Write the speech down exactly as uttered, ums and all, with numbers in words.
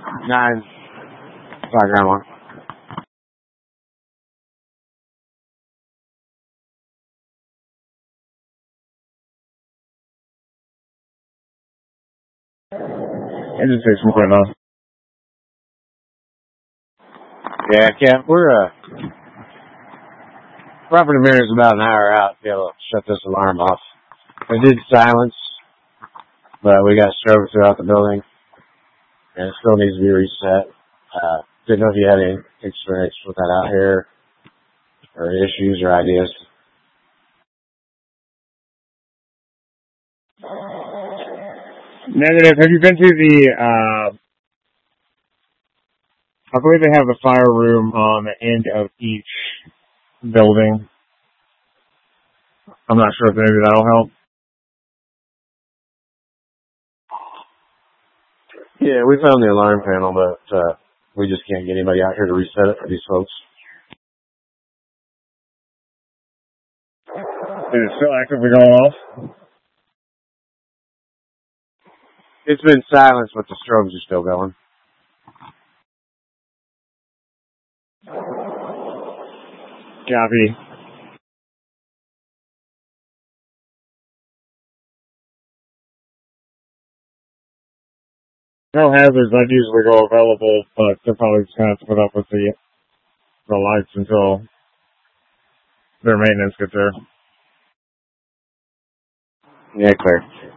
Nine. Background one. Engine station point off. Yeah, Cap, we're, uh, property manager's about an hour out to be able to shut this alarm off. We did silence, but we got strobe throughout the building, and it still needs to be reset. Uh, didn't know if you had any experience with that out here, or issues or ideas. Negative. Have you been to the, uh, I believe they have the fire room on the end of each building. I'm not sure if maybe that'll help. Yeah, we found the alarm panel, but, uh, we just can't get anybody out here to reset it for these folks. Is it still actively going off? It's been silenced, but the strobes are still going. Copy. No hazards. I'd usually go available, but they're probably just going to have to put up with the, the lights until their maintenance gets there. Yeah, clear.